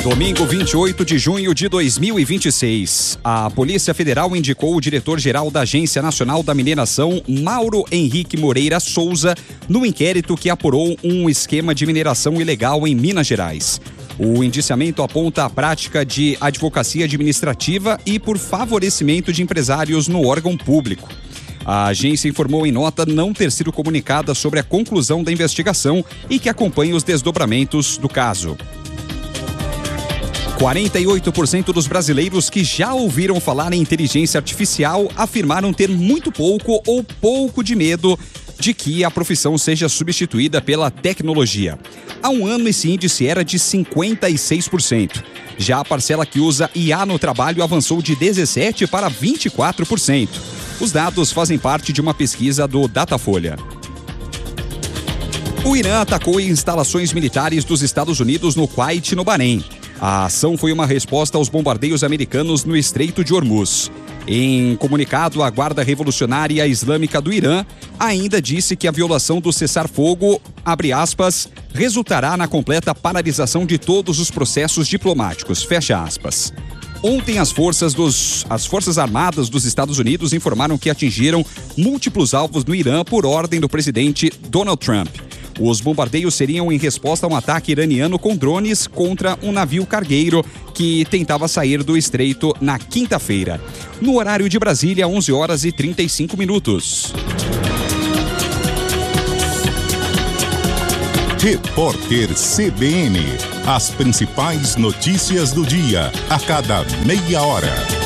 Domingo 28 de junho de 2026, a Polícia Federal indicou o diretor-geral da Agência Nacional da Mineração, Mauro Henrique Moreira Souza, no inquérito que apurou um esquema de mineração ilegal em Minas Gerais. O indiciamento aponta a prática de advocacia administrativa e por favorecimento de empresários no órgão público. A agência informou em nota não ter sido comunicada sobre a conclusão da investigação e que acompanha os desdobramentos do caso. 48% dos brasileiros que já ouviram falar em inteligência artificial afirmaram ter muito pouco ou pouco de medo de que a profissão seja substituída pela tecnologia. Há um ano esse índice era de 56%. Já a parcela que usa IA no trabalho avançou de 17% para 24%. Os dados fazem parte de uma pesquisa do Datafolha. O Irã atacou instalações militares dos Estados Unidos no Kuwait e no Bahrein. A ação foi uma resposta aos bombardeios americanos no Estreito de Hormuz. Em comunicado, a Guarda Revolucionária Islâmica do Irã ainda disse que a violação do cessar-fogo, abre aspas, resultará na completa paralisação de todos os processos diplomáticos, fecha aspas. Ontem, as Forças Armadas dos Estados Unidos informaram que atingiram múltiplos alvos no Irã por ordem do presidente Donald Trump. Os bombardeios seriam em resposta a um ataque iraniano com drones contra um navio cargueiro que tentava sair do estreito na quinta-feira. No horário de Brasília, 11 horas e 35 minutos. Repórter CBN. As principais notícias do dia, a cada meia hora.